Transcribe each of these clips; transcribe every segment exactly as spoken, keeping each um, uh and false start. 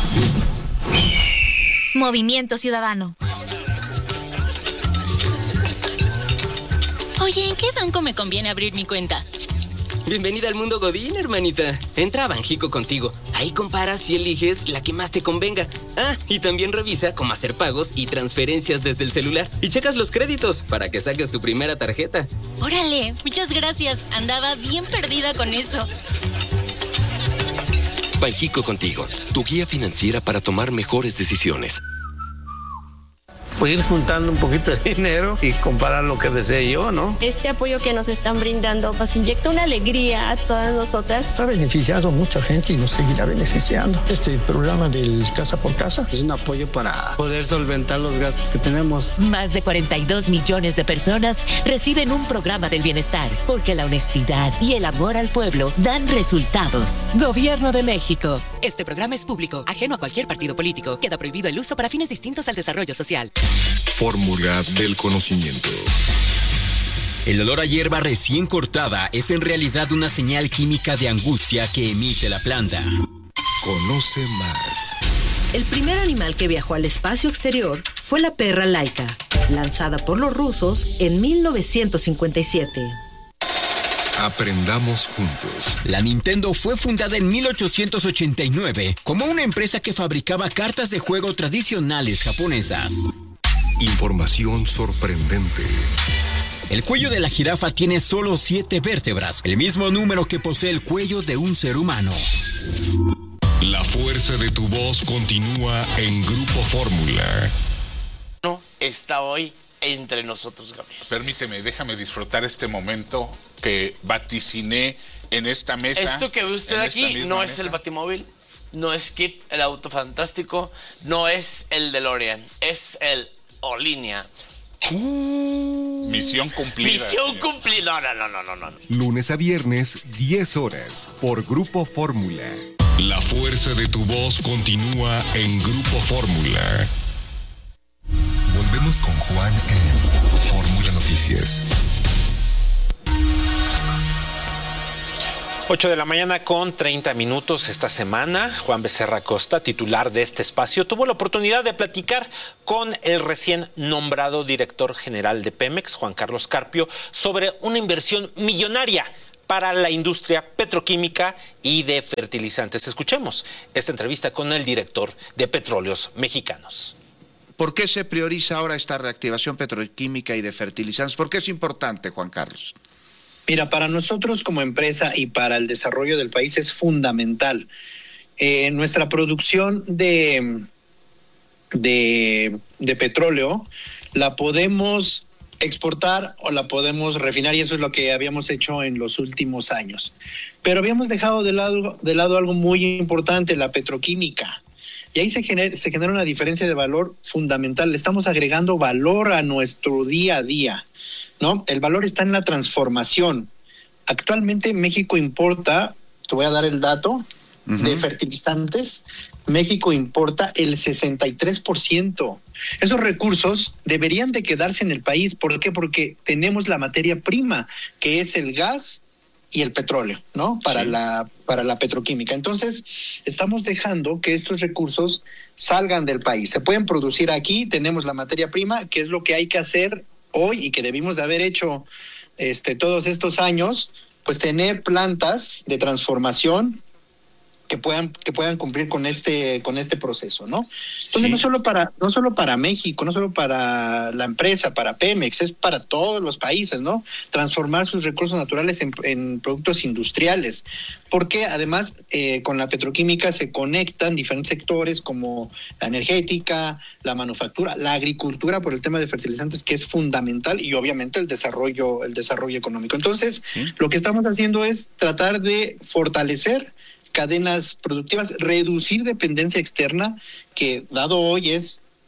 Movimiento Ciudadano. Oye, ¿en qué banco me conviene abrir mi cuenta? Bienvenida al mundo Godín, hermanita. Entra a Banjico Contigo. Ahí comparas y eliges la que más te convenga. Ah, y también revisa cómo hacer pagos y transferencias desde el celular. Y checas los créditos para que saques tu primera tarjeta. Órale, muchas gracias. Andaba bien perdida con eso. Banjico Contigo, tu guía financiera para tomar mejores decisiones. Pues ir juntando un poquito de dinero y comparar lo que desee yo, ¿no? Este apoyo que nos están brindando nos inyecta una alegría a todas nosotras. Ha beneficiado mucha gente y nos seguirá beneficiando. Este programa del Casa por Casa es un apoyo para poder solventar los gastos que tenemos. Más de cuarenta y dos millones de personas reciben un programa del bienestar, porque la honestidad y el amor al pueblo dan resultados. Gobierno de México. Este programa es público, ajeno a cualquier partido político. Queda prohibido el uso para fines distintos al desarrollo social. Fórmula del conocimiento. El olor a hierba recién cortada es en realidad una señal química de angustia que emite la planta. Conoce más. El primer animal que viajó al espacio exterior fue la perra Laika, lanzada por los rusos en mil novecientos cincuenta y siete. Aprendamos juntos. La Nintendo fue fundada en mil ochocientos ochenta y nueve como una empresa que fabricaba cartas de juego tradicionales japonesas. Información sorprendente. El cuello de la jirafa tiene solo siete vértebras, el mismo número que posee el cuello de un ser humano. La fuerza de tu voz continúa en Grupo Fórmula. No está hoy entre nosotros, Gabriel. Permíteme, déjame disfrutar este momento que vaticiné en esta mesa. Esto que ve usted aquí no es el Batimóvil, no es Kip, el auto fantástico, no es el DeLorean, es el O-Línea. Uh, misión cumplida. Misión cumplida. No, no, no, no, no. Lunes a viernes, diez horas, por Grupo Fórmula. La fuerza de tu voz continúa en Grupo Fórmula. Volvemos con Juan en Fórmula Noticias. ocho de la mañana con treinta minutos esta semana. Juan Becerra Costa, titular de este espacio, tuvo la oportunidad de platicar con el recién nombrado director general de Pemex, Juan Carlos Carpio, sobre una inversión millonaria para la industria petroquímica y de fertilizantes. Escuchemos esta entrevista con el director de Petróleos Mexicanos. ¿Por qué se prioriza ahora esta reactivación petroquímica y de fertilizantes? ¿Por qué es importante, Juan Carlos? Mira, para nosotros como empresa y para el desarrollo del país es fundamental. Eh, nuestra producción de, de, de petróleo la podemos exportar o la podemos refinar, y eso es lo que habíamos hecho en los últimos años. Pero habíamos dejado de lado, de lado algo muy importante, la petroquímica. Y ahí se genera, se genera una diferencia de valor fundamental. Le estamos agregando valor a nuestro día a día, ¿no? El valor está en la transformación. Actualmente México importa, te voy a dar el dato, uh-huh. de fertilizantes. México importa el sesenta y tres por ciento. Esos recursos deberían de quedarse en el país. ¿Por qué? Porque tenemos la materia prima, que es el gas y el petróleo, ¿no? Para sí. la para la petroquímica. Entonces, estamos dejando que estos recursos salgan del país. Se pueden producir aquí, tenemos la materia prima, que es lo que hay que hacer hoy y que debimos de haber hecho este todos estos años, pues tener plantas de transformación que puedan que puedan cumplir con este con este proceso, ¿no? Entonces sí. no solo para no solo para México, no solo para la empresa, para Pemex, es para todos los países, ¿no? Transformar sus recursos naturales en, en productos industriales, porque además eh, con la petroquímica se conectan diferentes sectores como la energética, la manufactura, la agricultura por el tema de fertilizantes, que es fundamental, y obviamente el desarrollo el desarrollo económico. Entonces, sí. lo que estamos haciendo es tratar de fortalecer cadenas productivas, reducir dependencia externa, que dado hoy es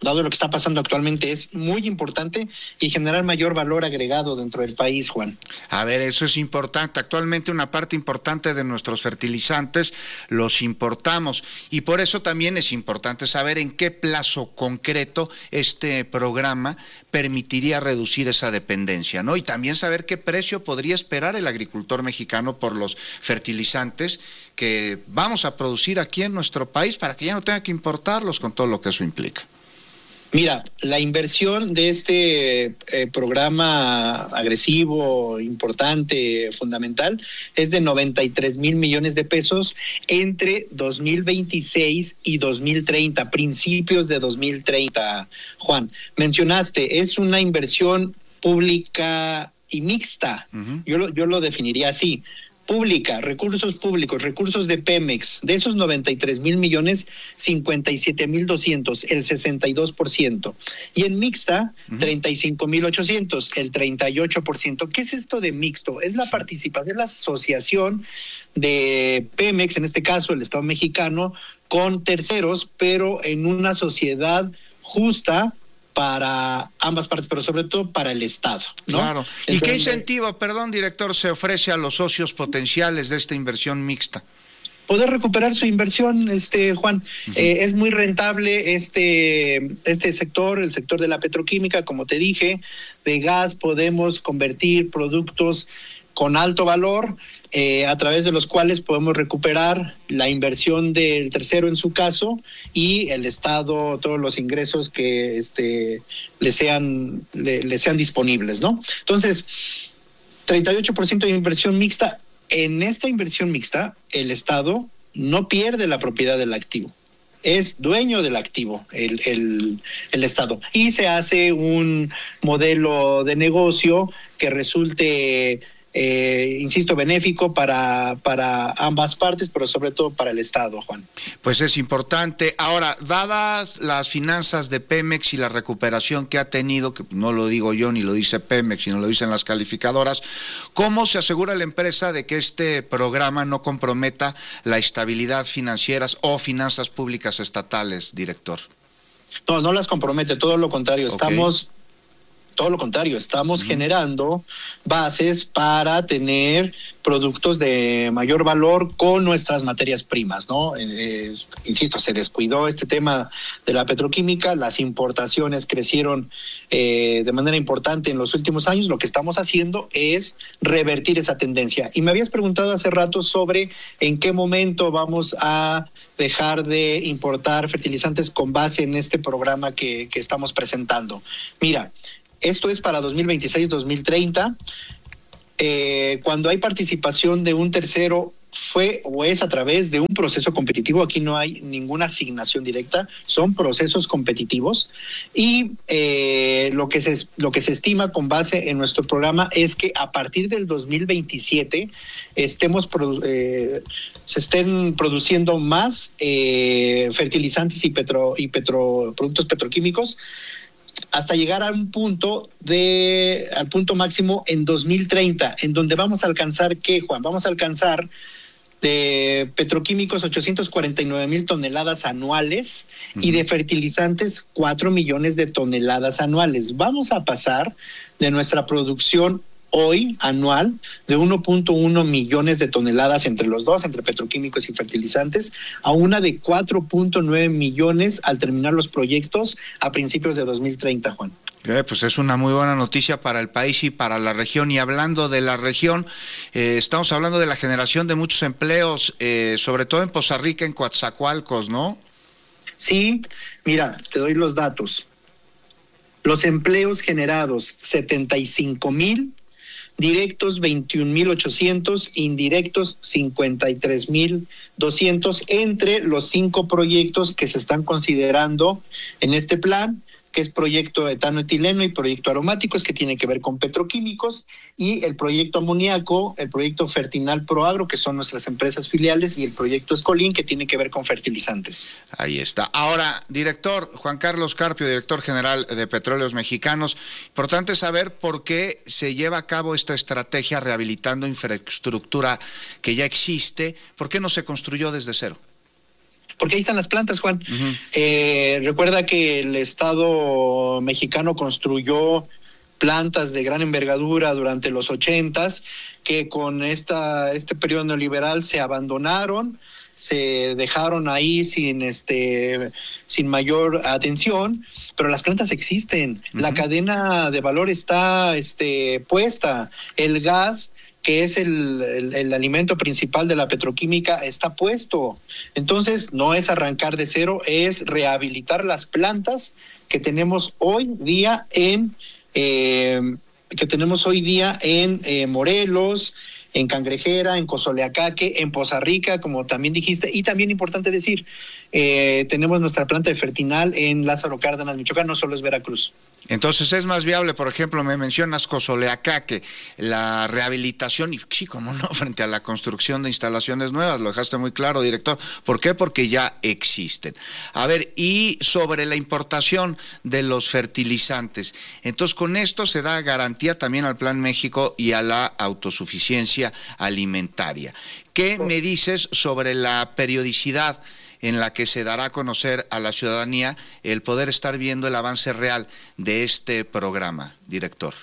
dado lo que está pasando actualmente, es muy importante y generar mayor valor agregado dentro del país, Juan. A ver, eso es importante. Actualmente una parte importante de nuestros fertilizantes los importamos y por eso también es importante saber en qué plazo concreto este programa permitiría reducir esa dependencia, ¿no? Y también saber qué precio podría esperar el agricultor mexicano por los fertilizantes que vamos a producir aquí en nuestro país para que ya no tenga que importarlos con todo lo que eso implica. Mira, la inversión de este eh, programa agresivo, importante, fundamental, es de noventa y tres mil millones de pesos entre dos mil veintiséis y dos mil treinta, principios de dos mil treinta, Juan. Mencionaste, es una inversión pública y mixta. Uh-huh. Yo lo, yo lo definiría así. Pública, recursos públicos, recursos de Pemex, de esos noventa y tres mil millones, cincuenta y siete mil doscientos, el sesenta y dos por ciento. Y en mixta, uh-huh. treinta y cinco mil ochocientos, el treinta y ocho por ciento. ¿Qué es esto de mixto? Es la participación, la asociación de Pemex, en este caso el Estado mexicano, con terceros, pero en una sociedad justa para ambas partes, pero sobre todo para el Estado, ¿no? Claro. ¿Y Entonces, qué incentivo, perdón, director, se ofrece a los socios potenciales de esta inversión mixta? Poder recuperar su inversión, este Juan. Uh-huh. Eh, es muy rentable este, este sector, el sector de la petroquímica, como te dije, de gas podemos convertir productos con alto valor, eh, a través de los cuales podemos recuperar la inversión del tercero en su caso y el Estado, todos los ingresos que este, le sean, le, le sean disponibles, ¿no? Entonces, treinta y ocho por ciento de inversión mixta. En esta inversión mixta, el Estado no pierde la propiedad del activo. Es dueño del activo, el, el, el Estado. Y se hace un modelo de negocio que resulte... Eh, insisto, benéfico para, para ambas partes, pero sobre todo para el Estado, Juan. Pues es importante. Ahora, dadas las finanzas de Pemex y la recuperación que ha tenido, que no lo digo yo ni lo dice Pemex, sino lo dicen las calificadoras, ¿cómo se asegura la empresa de que este programa no comprometa la estabilidad financiera o finanzas públicas estatales, director? No, no las compromete, todo lo contrario. Okay. Estamos... Todo lo contrario, estamos uh-huh. generando bases para tener productos de mayor valor con nuestras materias primas, ¿no? Eh, insisto, se descuidó este tema de la petroquímica, las importaciones crecieron eh, de manera importante en los últimos años. Lo que estamos haciendo es revertir esa tendencia. Y me habías preguntado hace rato sobre en qué momento vamos a dejar de importar fertilizantes con base en este programa que, que estamos presentando. Mira, esto es para dos mil veintiséis dos mil treinta. Eh, cuando hay participación de un tercero, fue o es a través de un proceso competitivo. Aquí no hay ninguna asignación directa, son procesos competitivos. Y eh, lo que se, lo que se estima con base en nuestro programa es que a partir del dos mil veintisiete estemos eh, se estén produciendo más eh, fertilizantes y, petro, y petro, productos petroquímicos, hasta llegar a un punto de al punto máximo en dos mil treinta, en donde vamos a alcanzar ¿qué, Juan? Vamos a alcanzar de petroquímicos ochocientos cuarenta y nueve mil toneladas anuales uh-huh. y de fertilizantes cuatro millones de toneladas anuales. Vamos a pasar de nuestra producción hoy anual de uno punto uno millones de toneladas entre los dos, entre petroquímicos y fertilizantes, a una de cuatro punto nueve millones al terminar los proyectos a principios de dos mil treinta, Juan. Eh, pues es una muy buena noticia para el país y para la región. Y hablando de la región, eh, estamos hablando de la generación de muchos empleos, eh, sobre todo en Poza Rica, en Coatzacoalcos, ¿no? Sí, mira, te doy los datos. Los empleos generados, setenta y cinco mil, directos veintiún mil ochocientos, indirectos cincuenta y tres mil doscientos, entre los cinco proyectos que se están considerando en este plan, que es proyecto etanoetileno y proyecto aromáticos, que tiene que ver con petroquímicos, y el proyecto amoníaco, el proyecto Fertinal Proagro, que son nuestras empresas filiales, y el proyecto Escolín, que tiene que ver con fertilizantes. Ahí está. Ahora, director Juan Carlos Carpio, director general de Petróleos Mexicanos, importante saber por qué se lleva a cabo esta estrategia rehabilitando infraestructura que ya existe, ¿por qué no se construyó desde cero? porque ahí están las plantas, Juan. Uh-huh. Eh, recuerda que el Estado mexicano construyó plantas de gran envergadura durante los ochentas, que con esta este periodo neoliberal se abandonaron, se dejaron ahí sin este sin mayor atención, pero las plantas existen. Uh-huh. La cadena de valor está este puesta. El gas, que es el, el, el alimento principal de la petroquímica, está puesto. Entonces, no es arrancar de cero, es rehabilitar las plantas que tenemos hoy día en eh, que tenemos hoy día en eh, Morelos, en Cangrejera, en Cozoleacaque, en Poza Rica, como también dijiste, y también importante decir, eh, tenemos nuestra planta de Fertinal en Lázaro Cárdenas, Michoacán, no solo es Veracruz. Entonces es más viable, por ejemplo, me mencionas Cozoleacaque, la rehabilitación, y sí, como no, frente a la construcción de instalaciones nuevas, lo dejaste muy claro, director. ¿Por qué? Porque ya existen. A ver, y sobre la importación de los fertilizantes, entonces con esto se da garantía también al Plan México y a la autosuficiencia alimentaria. ¿Qué me dices sobre la periodicidad en la que se dará a conocer a la ciudadanía el poder estar viendo el avance real de este programa, director?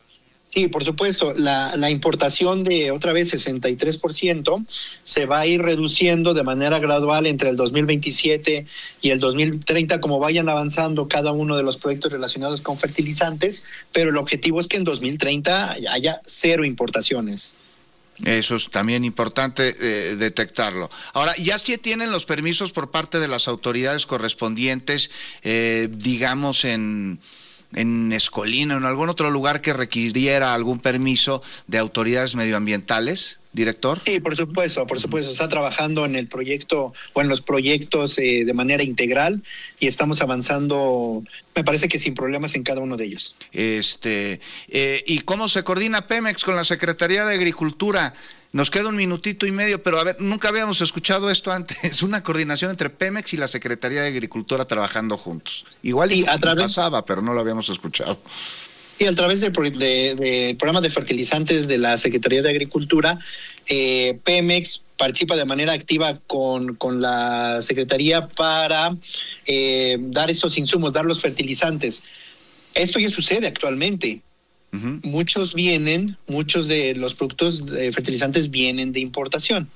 Sí, por supuesto, la, la importación de otra vez sesenta y tres por ciento se va a ir reduciendo de manera gradual entre el dos mil veintisiete y el dos mil treinta, como vayan avanzando cada uno de los proyectos relacionados con fertilizantes, pero el objetivo es que en dos mil treinta haya cero importaciones. Eso es también importante eh, detectarlo. Ahora, ya sí tienen los permisos por parte de las autoridades correspondientes, eh, digamos en, en Escolina o en algún otro lugar que requiriera algún permiso de autoridades medioambientales, director. Sí, por supuesto, por supuesto. Está trabajando en el proyecto o en los proyectos eh, de manera integral y estamos avanzando, me parece que sin problemas en cada uno de ellos. Este, eh, ¿y cómo se coordina Pemex con la Secretaría de Agricultura? Nos queda un minutito y medio, pero a ver, nunca habíamos escuchado esto antes, una coordinación entre Pemex y la Secretaría de Agricultura trabajando juntos. Igual y a través... pasaba, pero no lo habíamos escuchado. Sí, a través del de, de programa de fertilizantes de la Secretaría de Agricultura, eh, Pemex participa de manera activa con, con la Secretaría para eh, dar estos insumos, dar los fertilizantes. Esto ya sucede actualmente. Uh-huh. Muchos vienen, muchos de los productos de fertilizantes vienen de importación.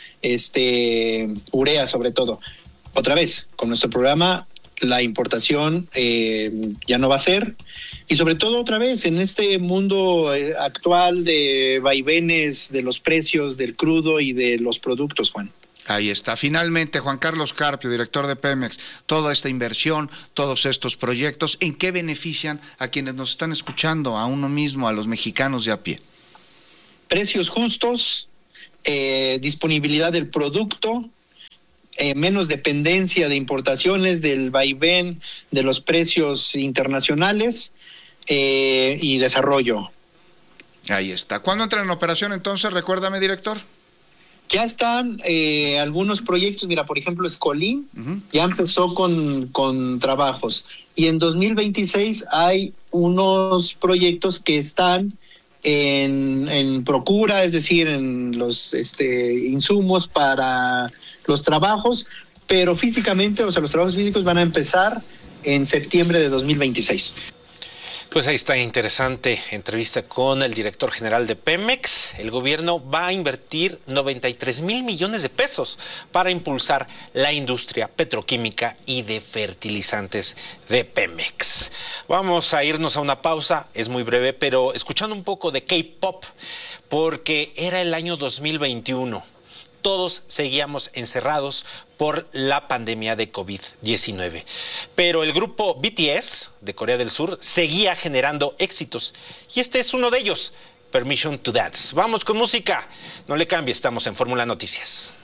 Este, urea sobre todo. Otra vez, con nuestro programa, la importación eh, ya no va a ser. Y sobre todo otra vez en este mundo eh, actual de vaivenes de los precios del crudo y de los productos, Juan. Ahí está. Finalmente, Juan Carlos Carpio, director de Pemex, toda esta inversión, todos estos proyectos, ¿en qué benefician a quienes nos están escuchando, a uno mismo, a los mexicanos de a pie? Precios justos, eh, disponibilidad del producto, Eh, menos dependencia de importaciones, del vaivén de los precios internacionales eh, y desarrollo. Ahí está. ¿Cuándo entra en operación entonces? Recuérdame, director. Ya están eh, algunos proyectos, mira, por ejemplo, Escolín uh-huh. ya empezó con, con trabajos y en dos mil veintiséis hay unos proyectos que están en, en procura, es decir, en los este, insumos para los trabajos, pero físicamente, o sea, los trabajos físicos van a empezar en septiembre de dos mil veintiséis. Pues ahí está, interesante entrevista con el director general de Pemex. El gobierno va a invertir noventa y tres mil millones de pesos para impulsar la industria petroquímica y de fertilizantes de Pemex. Vamos a irnos a una pausa, es muy breve, pero escuchando un poco de K-pop, porque era el año dos mil veintiuno. Todos seguíamos encerrados por la pandemia de COVID diecinueve. Pero el grupo B T S de Corea del Sur seguía generando éxitos. Y este es uno de ellos, Permission to Dance. Vamos con música. No le cambie, estamos en Fórmula Noticias.